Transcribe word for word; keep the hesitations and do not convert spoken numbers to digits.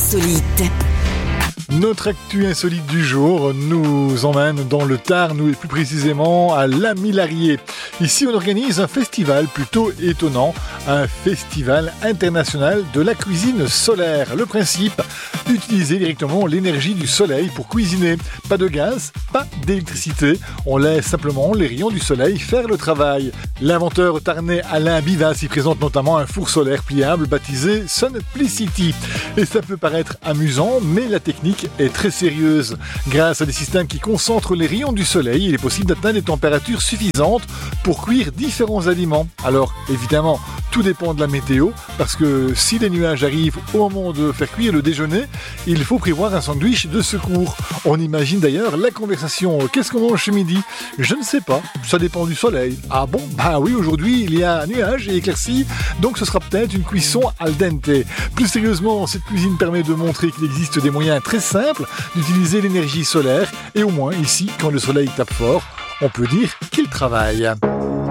insolite. Notre actu insolite du jour nous emmène dans le Tarn, et plus précisément à La Millarié. Ici, on organise un festival plutôt étonnant, un festival international de la cuisine solaire. Le principe, utiliser directement l'énergie du soleil pour cuisiner. Pas de gaz, pas d'électricité, on laisse simplement les rayons du soleil faire le travail. L'inventeur tarnais Alain Bivas y présente notamment un four solaire pliable baptisé Sunplicity. Et ça peut paraître amusant, mais la technique est très sérieuse. Grâce à des systèmes qui concentrent les rayons du soleil, il est possible d'atteindre des températures suffisantes pour cuire différents aliments. Alors, évidemment, tout dépend de la météo, parce que si les nuages arrivent au moment de faire cuire le déjeuner, il faut prévoir un sandwich de secours. On imagine d'ailleurs la conversation « Qu'est-ce qu'on mange ce midi ?» Je ne sais pas, ça dépend du soleil. Ah bon ? Bah oui, aujourd'hui il y a nuages et éclaircies, donc ce sera peut-être une cuisson al dente. Plus sérieusement, cette cuisine permet de montrer qu'il existe des moyens très simples d'utiliser l'énergie solaire, et au moins ici, quand le soleil tape fort, on peut dire qu'il travaille.